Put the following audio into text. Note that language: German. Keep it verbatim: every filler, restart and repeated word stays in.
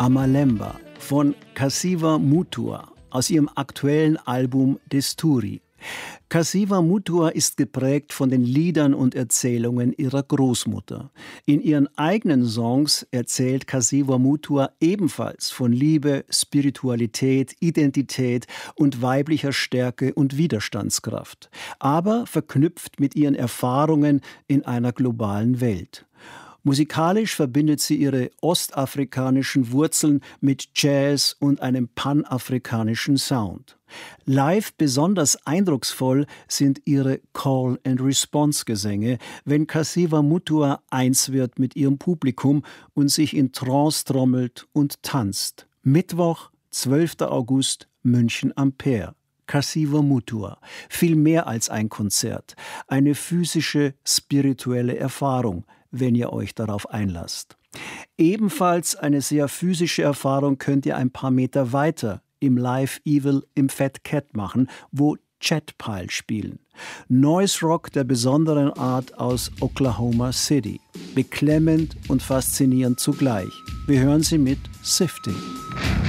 Amalemba von Kasiva Mutua aus ihrem aktuellen Album Desturi. Kasiva Mutua ist geprägt von den Liedern und Erzählungen ihrer Großmutter. In ihren eigenen Songs erzählt Kasiva Mutua ebenfalls von Liebe, Spiritualität, Identität und weiblicher Stärke und Widerstandskraft, aber verknüpft mit ihren Erfahrungen in einer globalen Welt. Musikalisch verbindet sie ihre ostafrikanischen Wurzeln mit Jazz und einem panafrikanischen Sound. Live besonders eindrucksvoll sind ihre Call-and-Response-Gesänge, wenn Kasiva Mutua eins wird mit ihrem Publikum und sich in Trance trommelt und tanzt. Mittwoch, zwölfter August, München Ampere. Kasiva Mutua. Viel mehr als ein Konzert. Eine physische, spirituelle Erfahrung, wenn ihr euch darauf einlasst. Ebenfalls eine sehr physische Erfahrung könnt ihr ein paar Meter weiter im Live Evil im Fat Cat machen, wo Chatpile spielen. Noise Rock der besonderen Art aus Oklahoma City. Beklemmend und faszinierend zugleich. Wir hören sie mit Sifting.